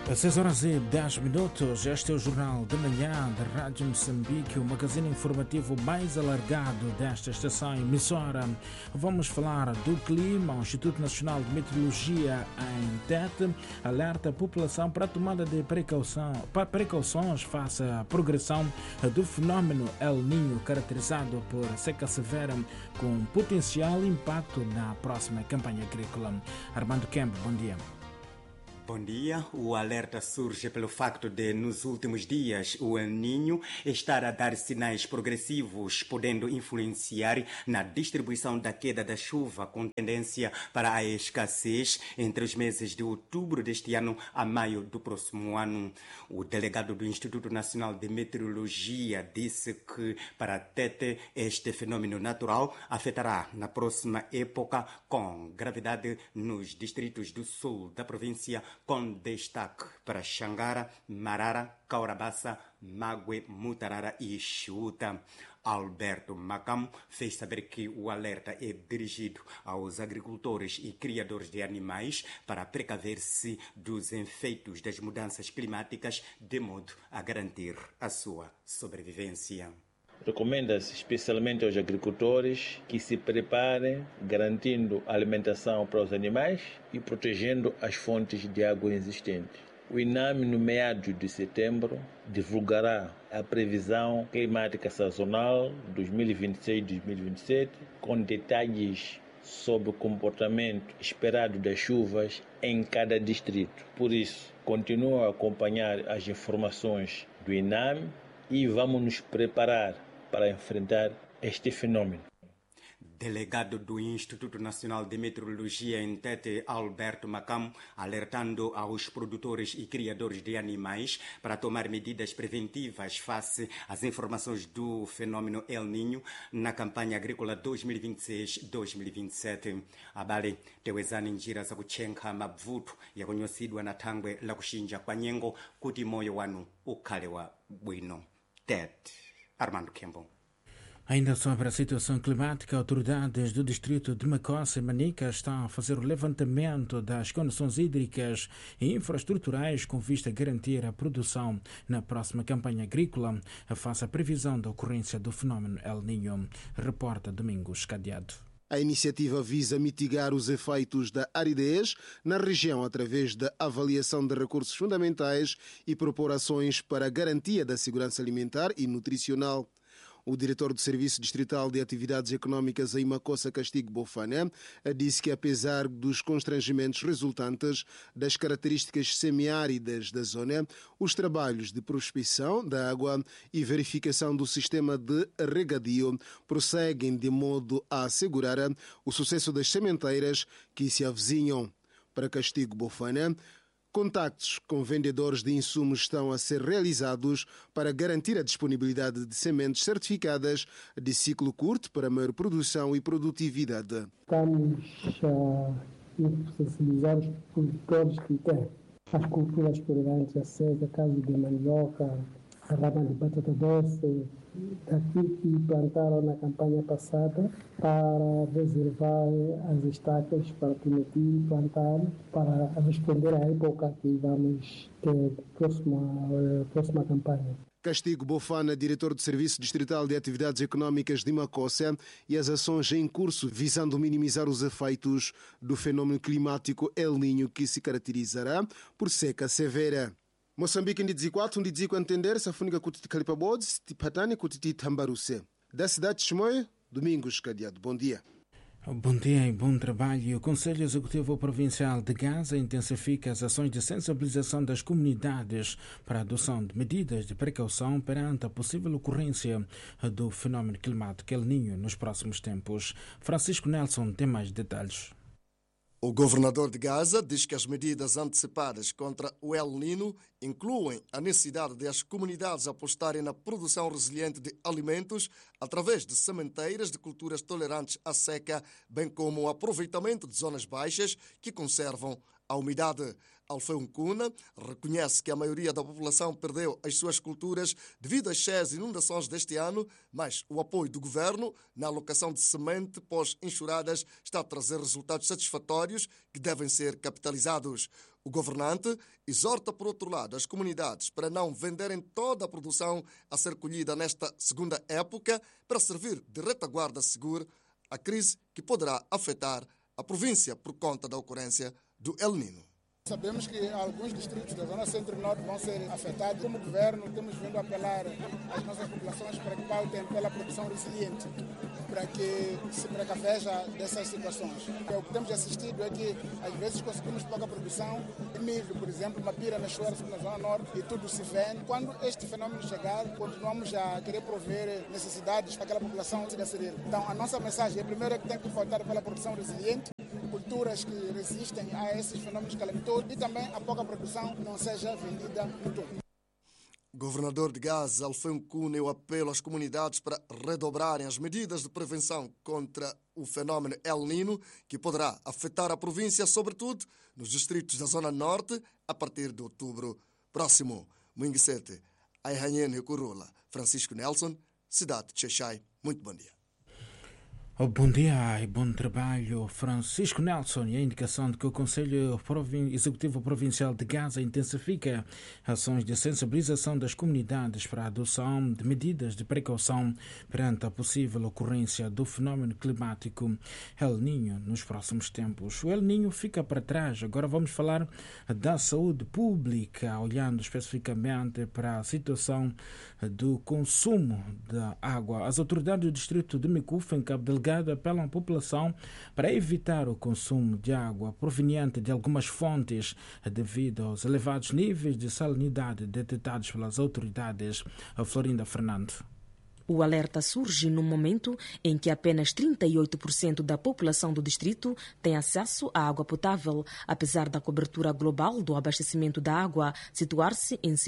Às 6h10, este é o Jornal de Manhã da Rádio Moçambique, o magazine informativo mais alargado desta estação emissora. Vamos falar do clima. O Instituto Nacional de Meteorologia, em Tete, alerta a população para a tomada de precauções face à progressão do fenómeno El Niño, caracterizado por seca severa, com potencial impacto na próxima campanha agrícola. Armando Kemp, bom dia. Bom dia. O alerta surge pelo facto de, nos últimos dias, o El Niño estar a dar sinais progressivos, podendo influenciar na distribuição da queda da chuva, com tendência para a escassez entre os meses de outubro deste ano a maio do próximo ano. O delegado do Instituto Nacional de Meteorologia disse que, para Tete, este fenômeno natural afetará na próxima época com gravidade nos distritos do sul da província, com destaque para Xangara, Marara, Caurabassa, Mague, Mutarara e Xuta. Alberto Macam fez saber que o alerta é dirigido aos agricultores e criadores de animais para precaver-se dos efeitos das mudanças climáticas, de modo a garantir a sua sobrevivência. Recomenda-se especialmente aos agricultores que se preparem, garantindo alimentação para os animais e protegendo as fontes de água existentes. O INAME, no meados de setembro, divulgará a previsão climática sazonal 2026-2027, com detalhes sobre o comportamento esperado das chuvas em cada distrito. Por isso, continuam a acompanhar as informações do INAME e vamos nos preparar para enfrentar este fenômeno. Delegado do Instituto Nacional de Meteorologia em Tete, Alberto Macam, alertando aos produtores e criadores de animais para tomar medidas preventivas face às informações do fenômeno El Niño na campanha agrícola 2026-2027. Abale tewezani njira za kuchenka mavuto yakunyosidwa na thangwe la kushinja kwa nyengo kuti moyo wanu ukhale wa bwino. Tete, Armando Kembo. Ainda sobre a situação climática, autoridades do distrito de Macossa e Manica estão a fazer o levantamento das condições hídricas e infraestruturais com vista a garantir a produção na próxima campanha agrícola, face à previsão da ocorrência do fenômeno El Niño. Reporta Domingos Cadeado. A iniciativa visa mitigar os efeitos da aridez na região através da avaliação de recursos fundamentais e propor ações para a garantia da segurança alimentar e nutricional. O diretor do Serviço Distrital de Atividades Econômicas em Macossa, Castigo Bofana, disse que, apesar dos constrangimentos resultantes das características semiáridas da zona, os trabalhos de prospecção da água e verificação do sistema de regadio prosseguem de modo a assegurar o sucesso das sementeiras que se avizinham. Para Castigo Bofana, contactos com vendedores de insumos estão a ser realizados para garantir a disponibilidade de sementes certificadas de ciclo curto para maior produção e produtividade. Estamos a sensibilizar os produtores que têm as culturas tolerantes à seca, caso de mandioca, a rama de batata doce, daquilo que plantaram na campanha passada, para reservar as estacas para permitir plantar, para responder à época que vamos ter próxima campanha. Castigo Bofana, diretor do Serviço Distrital de Atividades Econômicas de Macossa, e as ações em curso visando minimizar os efeitos do fenômeno climático El Niño, que se caracterizará por seca severa. Moçambique ndidzikwato ndidziko entender safunika kuti tikhalipa bodzi tiphatane kuti titambaruse. Da cidade de Chimoio, Domingos Cadeado. Bom dia. Bom dia e bom trabalho. O Conselho Executivo Provincial de Gaza intensifica as ações de sensibilização das comunidades para a adoção de medidas de precaução perante a possível ocorrência do fenômeno climático El Niño nos próximos tempos. Francisco Nelson tem mais detalhes. O governador de Gaza diz que as medidas antecipadas contra o El Niño incluem a necessidade de as comunidades apostarem na produção resiliente de alimentos através de sementeiras de culturas tolerantes à seca, bem como o aproveitamento de zonas baixas que conservam a umidade. Alfeu Nkuna reconhece que a maioria da população perdeu as suas culturas devido às cheias inundações deste ano, mas o apoio do governo na alocação de semente pós-enxurradas está a trazer resultados satisfatórios que devem ser capitalizados. O governante exorta, por outro lado, as comunidades para não venderem toda a produção a ser colhida nesta segunda época para servir de retaguarda segura à crise que poderá afetar a província por conta da ocorrência do El Niño. Sabemos que alguns distritos da zona centro-norte vão ser afetados. Como governo, temos vindo a apelar às nossas populações para que pautem pela produção resiliente, para que se precaveja dessas situações. O que temos assistido é que, às vezes, conseguimos pouca produção de milho, por exemplo, Mapira, Mexuera, na zona norte, e tudo se vende. Quando este fenômeno chegar, continuamos a querer prover necessidades para aquela população se inserir. Então, a nossa mensagem, primeiro, é que tem que pautar pela produção resiliente, culturas que resistem a esses fenômenos calamitosos e também a pouca produção não seja vendida no todo. Governador de Gaza, Alfredo Cune, o apelo às comunidades para redobrarem as medidas de prevenção contra o fenômeno El Niño, que poderá afetar a província, sobretudo nos distritos da Zona Norte, a partir de outubro próximo. Muinguisete, Aihanhen Recurula, Francisco Nelson, cidade de Xai-Xai. Muito bom dia. Bom dia e bom trabalho, Francisco Nelson. E a indicação de que o Conselho Executivo Provincial de Gaza intensifica ações de sensibilização das comunidades para a adoção de medidas de precaução perante a possível ocorrência do fenômeno climático El Niño nos próximos tempos. O El Niño fica para trás. Agora vamos falar da saúde pública, olhando especificamente para a situação do consumo da água. As autoridades do distrito de Mikufa, em Cabo Delgado, apelam à população para evitar o consumo de água proveniente de algumas fontes devido aos elevados níveis de salinidade detectados pelas autoridades. Florinda Fernando. O alerta surge no momento em que apenas 38% da população do distrito tem acesso à água potável, apesar da cobertura global do abastecimento da água situar-se em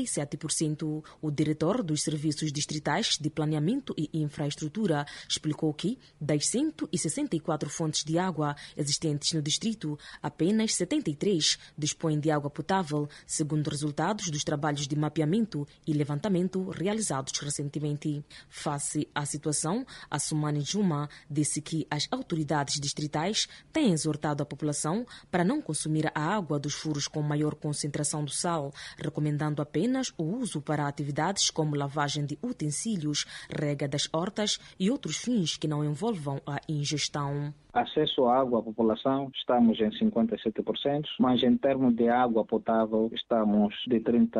57%. O diretor dos Serviços Distritais de Planeamento e Infraestrutura explicou que, das 164 fontes de água existentes no distrito, apenas 73 dispõem de água potável, segundo resultados dos trabalhos de mapeamento e levantamento realizados recentemente. Face à situação, Assumani Juma disse que as autoridades distritais têm exortado a população para não consumir a água dos furos com maior concentração do sal, recomendando apenas o uso para atividades como lavagem de utensílios, rega das hortas e outros fins que não envolvam a ingestão. Acesso à água à população, estamos em 57%, mas em termos de água potável, estamos de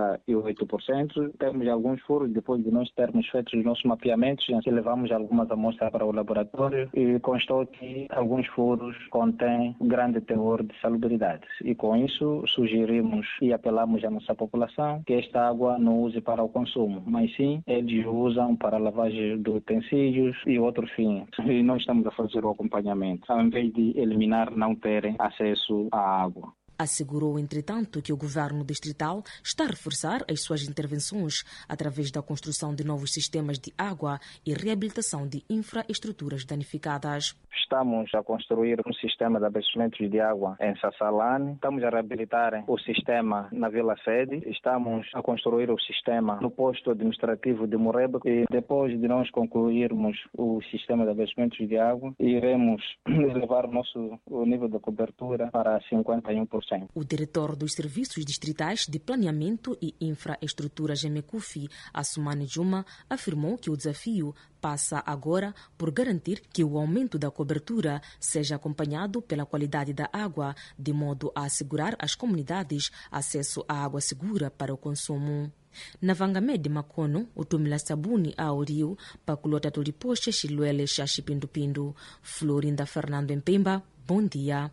38%. Temos alguns furos, depois de nós termos feito os nossos mapeamentos, já levamos algumas amostras para o laboratório e constou que alguns furos contêm grande teor de salubridade. E com isso, sugerimos e apelamos à nossa população que esta água não use para o consumo, mas sim eles usam para lavagem de utensílios e outros fins. E nós estamos a fazer o acompanhamento, ao invés de eliminar, não terem acesso à água. Assegurou, entretanto, que o governo distrital está a reforçar as suas intervenções através da construção de novos sistemas de água e reabilitação de infraestruturas danificadas. Estamos a construir um sistema de abastecimento de água em Sassalane. Estamos a reabilitar o sistema na Vila Sede. Estamos a construir o sistema no posto administrativo de Moreba. E depois de nós concluirmos o sistema de abastecimento de água, iremos elevar o nível de cobertura para 51%. O diretor dos Serviços Distritais de Planeamento e Infraestrutura Gemekufi, Assumani Juma, afirmou que o desafio passa agora por garantir que o aumento da cobertura seja acompanhado pela qualidade da água, de modo a assegurar às comunidades acesso à água segura para o consumo. Na Vangame de Makono, o tumila sabuni ao rio, pakulota tuliposhe Xilwele Xaxipindupindu. Florinda Fernando em Pemba, bom dia.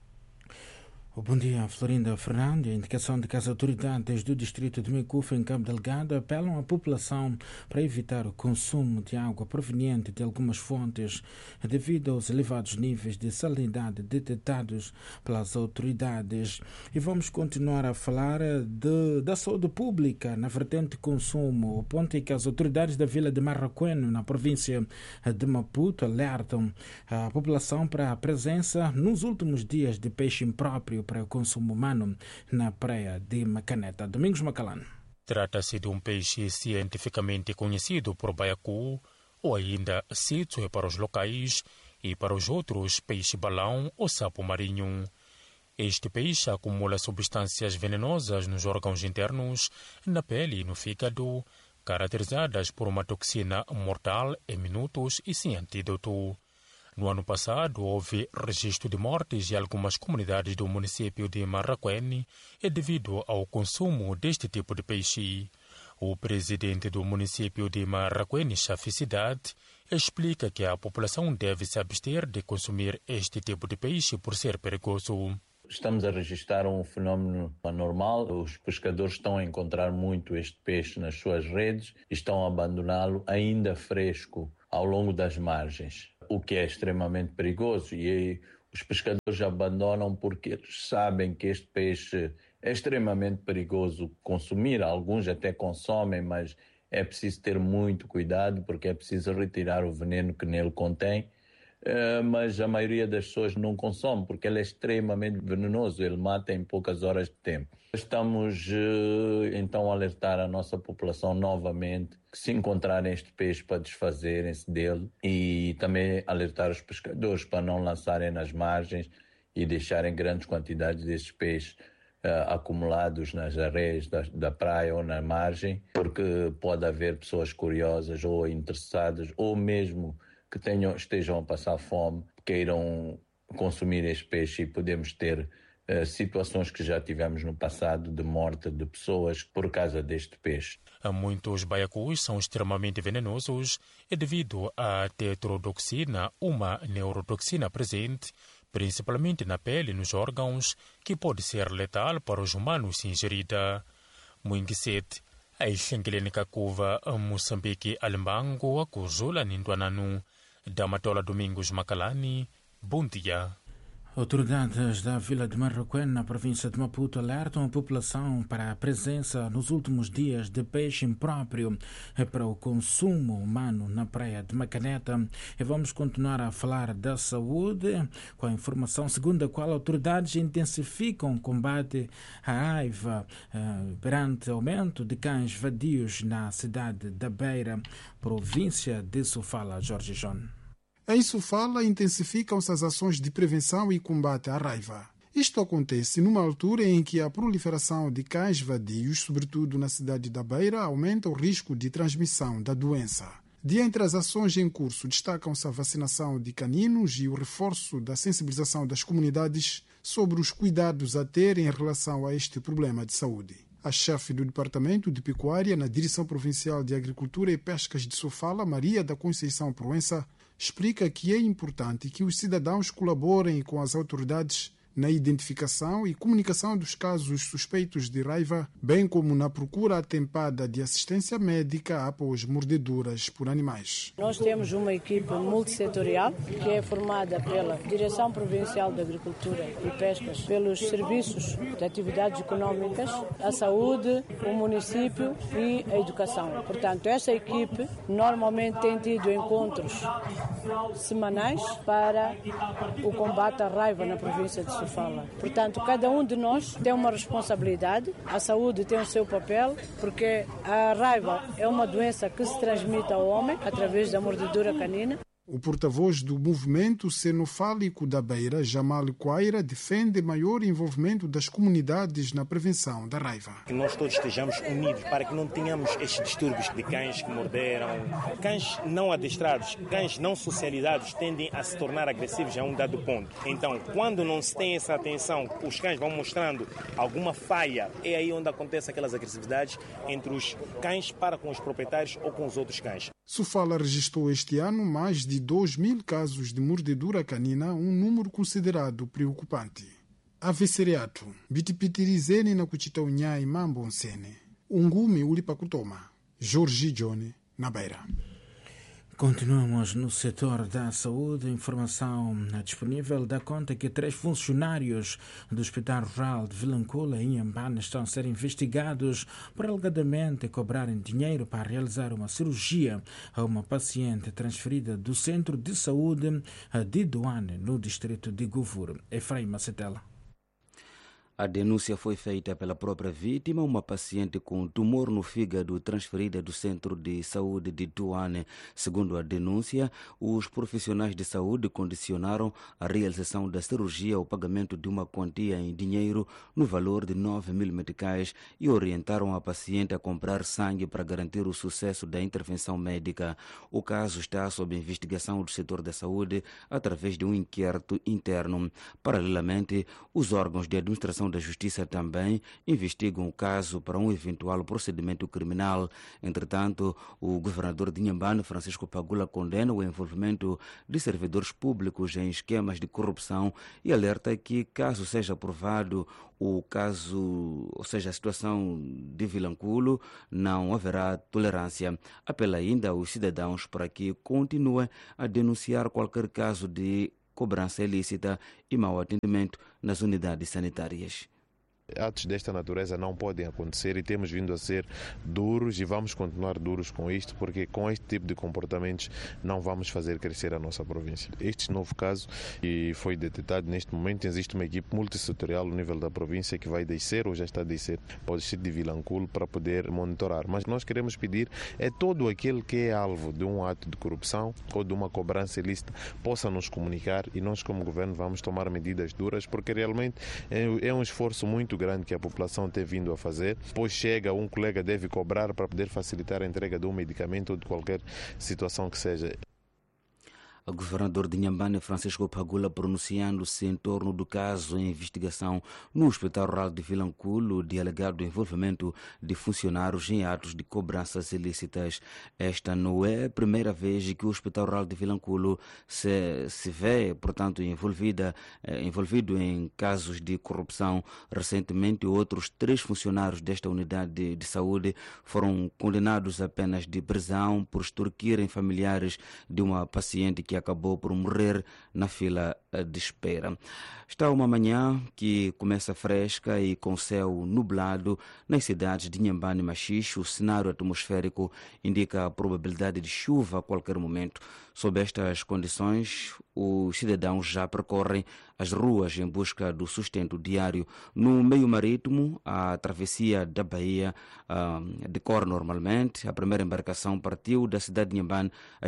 Bom dia, Florinda Fernando. A indicação de que as autoridades do distrito de Mikufa, em Cabo Delgado, apelam à população para evitar o consumo de água proveniente de algumas fontes devido aos elevados níveis de salinidade detectados pelas autoridades. E vamos continuar a falar da saúde pública na vertente consumo. O ponto é que as autoridades da vila de Marraqueno, na província de Maputo, alertam a população para a presença nos últimos dias de peixe impróprio para o consumo humano na praia de Macaneta. Domingos Macalano. Trata-se de um peixe cientificamente conhecido por baiacu, ou ainda sítio para os locais e para os outros peixe-balão ou sapo marinho. Este peixe acumula substâncias venenosas nos órgãos internos, na pele e no fígado, caracterizadas por uma toxina mortal em minutos e sem antídoto. No ano passado, houve registro de mortes em algumas comunidades do município de Marraquém devido ao consumo deste tipo de peixe. O presidente do município de Marraquém, Chafi Cidade, explica que a população deve se abster de consumir este tipo de peixe por ser perigoso. Estamos a registrar um fenómeno anormal. Os pescadores estão a encontrar muito este peixe nas suas redes e estão a abandoná-lo ainda fresco ao longo das margens, o que é extremamente perigoso. E aí os pescadores abandonam porque eles sabem que este peixe é extremamente perigoso consumir. Alguns até consomem, mas é preciso ter muito cuidado porque é preciso retirar o veneno que nele contém. Mas a maioria das pessoas não consome porque ele é extremamente venenoso, ele mata em poucas horas de tempo. Estamos então a alertar a nossa população novamente que se encontrarem este peixe para desfazerem-se dele e também alertar os pescadores para não lançarem nas margens e deixarem grandes quantidades destes peixes acumulados nas areias da praia ou na margem, porque pode haver pessoas curiosas ou interessadas ou mesmo que estejam a passar fome, queiram consumir este peixe e podemos ter situações que já tivemos no passado de morte de pessoas por causa deste peixe. Muitos baiacus são extremamente venenosos devido à tetrodotoxina, uma neurotoxina presente principalmente na pele e nos órgãos, que pode ser letal para os humanos se ingerida. Muingisete, a Ixengelene Cuva, Moçambique, Alembango, Acuzula, Ninduananu, Damatola Domingos Macalani, bom dia. Autoridades da Vila de Marraquém, na província de Maputo, alertam a população para a presença nos últimos dias de peixe impróprio para o consumo humano na praia de Macaneta. E vamos continuar a falar da saúde com a informação segundo a qual autoridades intensificam o combate à raiva perante aumento de cães vadios na cidade da Beira, província de Sofala. Jorge João. Em Sofala, intensificam-se as ações de prevenção e combate à raiva. Isto acontece numa altura em que a proliferação de cães vadios, sobretudo na cidade da Beira, aumenta o risco de transmissão da doença. De entre as ações em curso, destacam-se a vacinação de caninos e o reforço da sensibilização das comunidades sobre os cuidados a ter em relação a este problema de saúde. A chefe do Departamento de Pecuária na Direção Provincial de Agricultura e Pescas de Sofala, Maria da Conceição Proença, explica que é importante que os cidadãos colaborem com as autoridades na identificação e comunicação dos casos suspeitos de raiva, bem como na procura atempada de assistência médica após mordeduras por animais. Nós temos uma equipe multissetorial que é formada pela Direção Provincial de Agricultura e Pescas, pelos serviços de atividades econômicas, a saúde, o município e a educação. Portanto, esta equipe normalmente tem tido encontros semanais para o combate à raiva na província de Sofala. Portanto, cada um de nós tem uma responsabilidade, a saúde tem o seu papel, porque a raiva é uma doença que se transmite ao homem através da mordedura canina. O porta-voz do movimento cenofálico da Beira, Jamal Quaira, defende maior envolvimento das comunidades na prevenção da raiva. Que nós todos estejamos unidos para que não tenhamos estes distúrbios de cães que morderam. Cães não adestrados, cães não socializados tendem a se tornar agressivos a um dado ponto. Então, quando não se tem essa atenção, os cães vão mostrando alguma falha. É aí onde acontecem aquelas agressividades entre os cães para com os proprietários ou com os outros cães. Sofala registrou este ano mais de 2.000 casos de mordedura canina, um número considerado preocupante. Avesseriato, bitipitirizene na kuchitaunhai mambonsene, ungumi ulipakutoma, Jorge Johnny, na Beira. Continuamos no setor da saúde. Informação disponível dá conta que 3 funcionários do Hospital Rural de Vilanculo, em Inhambane, estão a ser investigados por alegadamente cobrarem dinheiro para realizar uma cirurgia a uma paciente transferida do Centro de Saúde de Doane, no distrito de Govur. Efraim Macetela. A denúncia foi feita pela própria vítima, uma paciente com tumor no fígado transferida do Centro de Saúde de Tuane. Segundo a denúncia, os profissionais de saúde condicionaram a realização da cirurgia ao pagamento de uma quantia em dinheiro no valor de 9.000 meticais e orientaram a paciente a comprar sangue para garantir o sucesso da intervenção médica. O caso está sob investigação do setor da saúde através de um inquérito interno. Paralelamente, os órgãos de administração da Justiça também investigam o caso para um eventual procedimento criminal. Entretanto, o governador de Inhambane, Francisco Pagula, condena o envolvimento de servidores públicos em esquemas de corrupção e alerta que, caso seja aprovado o caso, ou seja, a situação de Vilanculo, não haverá tolerância. Apela ainda aos cidadãos para que continuem a denunciar qualquer caso de cobrança ilícita e mau atendimento nas unidades sanitárias. Atos desta natureza não podem acontecer e temos vindo a ser duros e vamos continuar duros com isto, porque com este tipo de comportamentos não vamos fazer crescer a nossa província. Este novo caso que foi detectado neste momento, existe uma equipe multissetorial no nível da província que vai descer ou já está a descer para o distrito de Vilanculo para poder monitorar. Mas nós queremos pedir todo aquele que é alvo de um ato de corrupção ou de uma cobrança ilícita possa nos comunicar e nós como governo vamos tomar medidas duras, porque realmente é um esforço muito grande que a população tem vindo a fazer. Depois chega, um colega deve cobrar para poder facilitar a entrega de um medicamento ou de qualquer situação que seja. O governador de Inhambane, Francisco Pagula, pronunciando-se em torno do caso em investigação no Hospital Rural de Vilanculo de alegado envolvimento de funcionários em atos de cobranças ilícitas. Esta não é a primeira vez que o Hospital Rural de Vilanculo se vê, portanto, envolvido em casos de corrupção. Recentemente, outros 3 funcionários desta unidade de saúde foram condenados a penas de prisão por extorquirem familiares de uma paciente que acabou por morrer na fila de espera. Está uma manhã que começa fresca e com céu nublado nas cidades de Inhambane e Machixe. O cenário atmosférico indica a probabilidade de chuva a qualquer momento. Sob estas condições, os cidadãos já percorrem as ruas em busca do sustento diário. No meio marítimo, a travessia da Bahia decorre normalmente. A primeira embarcação partiu da cidade de Inhambane às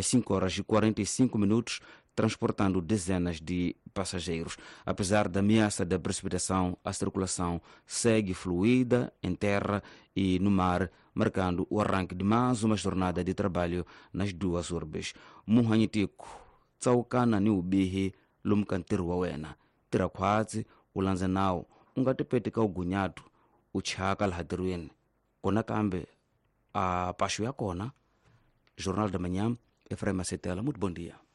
5h45, transportando dezenas de passageiros. Apesar da ameaça da precipitação, a circulação segue fluida em terra e no mar, marcando o arranque de mais uma jornada de trabalho nas duas urbes. Muhanhitico, Tsaukana ni ubihi, lumkantiru wawena. Tirakwatsi, ulanzanao, ungatepetika ugunyatu, uchaka alhadirueni. Kona kambe, a pashu ya kona. Jornal da Manhã, Efraim Macetela, muito bom dia.